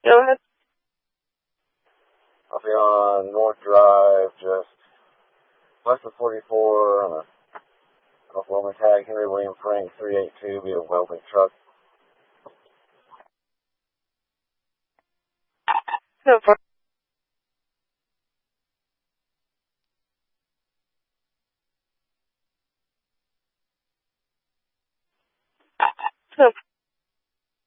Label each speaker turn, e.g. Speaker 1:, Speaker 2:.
Speaker 1: Go ahead.
Speaker 2: I'll be on North Drive, just west of 44 on a Oklahoma tag, Henry William Frank 382, be a welding truck.
Speaker 1: No problem. No